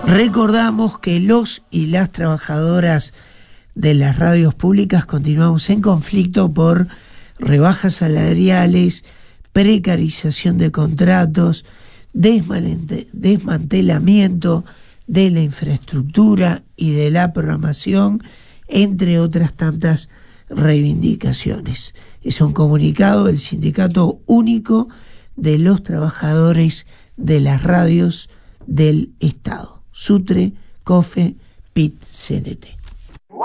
Recordamos que los y las trabajadoras de las radios públicas continuamos en conflicto por rebajas salariales, precarización de contratos, desmantelamiento de la infraestructura y de la programación, entre otras tantas reivindicaciones. Es un comunicado del Sindicato Único de los Trabajadores de las Radios del Estado, SUTRE, COFE, PIT, CNT.